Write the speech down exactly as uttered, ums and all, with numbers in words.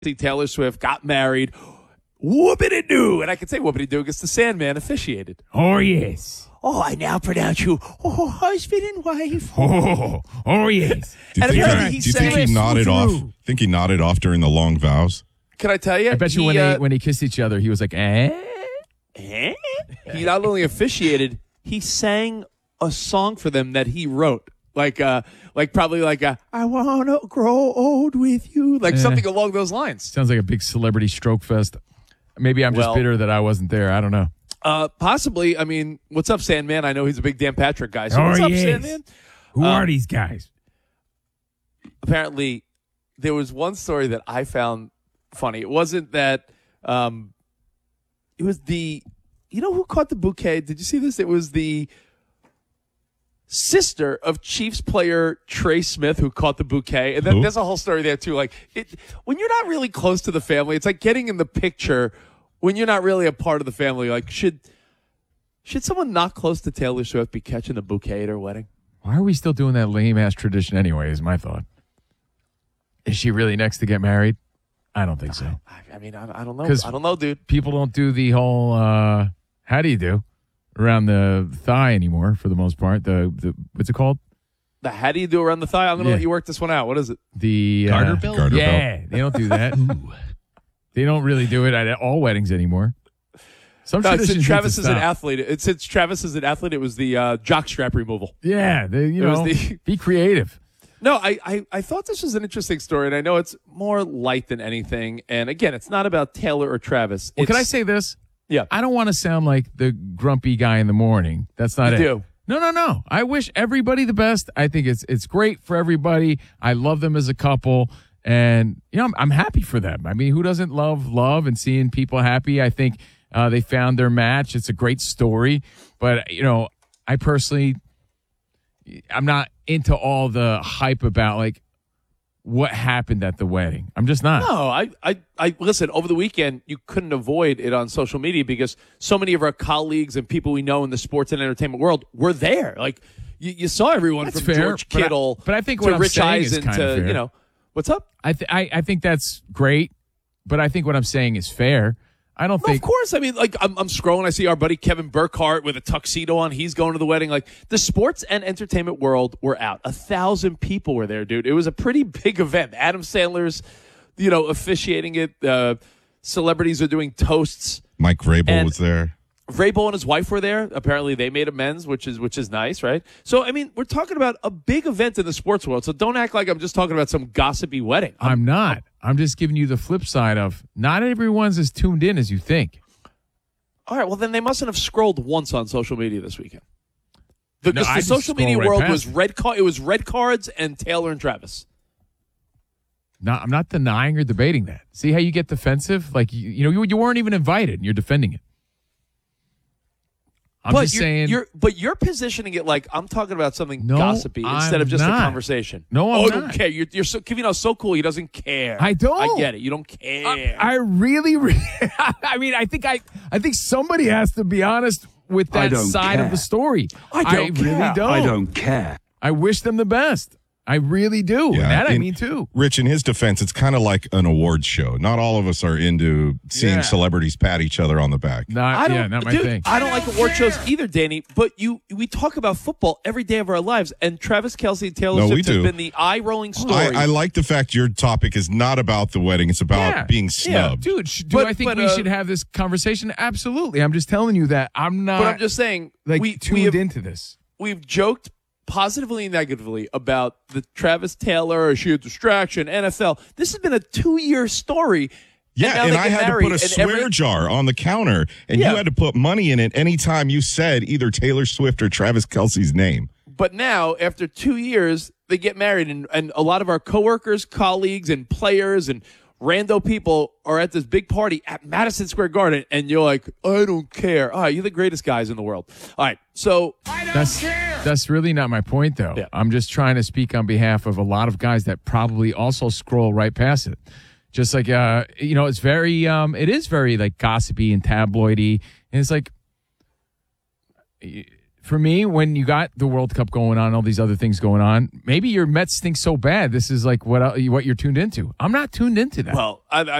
Taylor Swift got married. Whoopity-doo. And I can say whoopity-doo because the Sandman officiated. Oh, yes. Oh, I now pronounce you oh, husband and wife. Oh, oh yes. Do you And think, apparently he, he do you think sang he it nodded through. off? Think he nodded off during the long vows? Can I tell you? I bet you he, when uh, they when they kissed each other, he was like, eh? eh? He not only officiated, he sang a song for them that he wrote. Like, uh, like probably like a, I want to grow old with you. Like Eh. something along those lines. Sounds like a big celebrity stroke fest. Maybe I'm just Well- bitter that I wasn't there. I don't know. Uh, possibly. I mean, what's up, Sandman? I know he's a big Dan Patrick guy. So Oh, what's up, yes. Sandman? Who Um, are these guys? Apparently, there was one story that I found funny. It wasn't that, um, it was the, you know who caught the bouquet? Did you see this? It was the sister of Chiefs player Trey Smith who caught the bouquet. And then Who? there's a whole story there too. Like it, when you're not really close to the family, it's like getting in the picture when you're not really a part of the family. Like should, should someone not close to Taylor Swift be catching the bouquet at her wedding? Why are we still doing that lame ass tradition anyway? Is my thought. Is she really next to get married? I don't think so. I, I mean, I, I don't know. 'Cause- I don't know, dude. People don't do the whole uh, how do you do around the thigh anymore for the most part. The the what's it called? The how do you do around the thigh? I'm going to Yeah. let you work this one out. What is it? The uh, Garter belt? Garter Yeah, belt. they don't do that. They don't really do it at all weddings anymore. Some No, traditions since need Travis to is an stop. athlete, it, since Travis is an athlete, it was the uh, jockstrap removal. Yeah, they, you It was know, the- be creative. No, I, I, I thought this was an interesting story, and I know it's more light than anything. And again, it's not about Taylor or Travis. Well, can I It's- say this? Yeah. I don't want to sound like the grumpy guy in the morning. That's not You it. do. No, no, no. I wish everybody the best. I think it's it's great for everybody. I love them as a couple, and you know I'm, I'm happy for them. I mean, who doesn't love love and seeing people happy? I think uh, they found their match. It's a great story, but you know, I personally, I'm not into all the hype about like what happened at the wedding. I'm just not. No, I, I, I listen. Over the weekend, you couldn't avoid it on social media because so many of our colleagues and people we know in the sports and entertainment world were there. Like you, you saw everyone That's from fair, George but I- Kittle, but I think to what I'm Rich saying is Eisen kinda to fair. you know what's up. I, th- I I think that's great, but I think what I'm saying is fair. I don't No, think of course. I mean, like I'm, I'm scrolling. I see our buddy Kevin Burkhardt with a tuxedo on. He's going to the wedding. Like the sports and entertainment world were out. A thousand people were there, dude. It was a pretty big event. Adam Sandler's, you know, officiating it. Uh, celebrities are doing toasts. Mike Vrabel And- was there. Vrabel and his wife were there. Apparently, they made amends, which is which is nice, right? So, I mean, we're talking about a big event in the sports world. So, don't act like I'm just talking about some gossipy wedding. I'm, I'm not. I'm just giving you the flip side of not everyone's as tuned in as you think. all right. Well, then they mustn't have scrolled once on social media this weekend. Because I the just social scroll media right world past was it. red. Car- it was red cards and Taylor and Travis. Not, I'm not denying or debating that. See how you get defensive? Like you, you know, you, you weren't even invited, and you're defending it. I'm but just you're, saying. you're but you're positioning it like I'm talking about something No, gossipy instead I'm of just not. a conversation. No, I'm oh, I not. don't care. You're, you're so Kevino's so cool. He doesn't care. I don't. I get it. You don't care. I really, re- I mean, I think I, I think somebody has to be honest with I that don't side of care. the story. I don't really care. don't. I don't care. I wish them the best. I really do. Yeah, and that I in- mean too. Rich, in his defense, it's kind of like an awards show. Not all of us are into seeing Yeah. celebrities pat each other on the back. Not, I don't, yeah, not my dude, thing. I don't like award shows either, Danny. But you, we talk about football every day of our lives, and Travis Kelce and Taylor No, we Swift have do. been the eye-rolling story. I, I like the fact your topic is not about the wedding. It's about Yeah. being Yeah. snubbed. Dude, sh- do But- I think but, we uh, should have this conversation? Absolutely. I'm just telling you that I'm not but I'm just saying, like we, tuned we have, into this. we've joked positively and negatively about the Travis Taylor, is she a distraction, N F L. This has been a two-year story. Yeah, now and they I get had to married, put a and swear every- jar on the counter, and Yeah. you had to put money in it anytime you said either Taylor Swift or Travis Kelce's name. But now, after two years, they get married, and, and a lot of our coworkers, colleagues, and players and rando people are at this big party at Madison Square Garden, and you're like, I don't care. All right, you're the greatest guys in the world. All right, so That's that's really not my point, though. Yeah. I'm just trying to speak on behalf of a lot of guys that probably also scroll right past it. Just like uh, you know, it's very um, it is very like gossipy and tabloidy, and it's like for me, when you got the World Cup going on, all these other things going on, maybe your Mets think so bad. This is like what what you're tuned into. I'm not tuned into that. Well, I,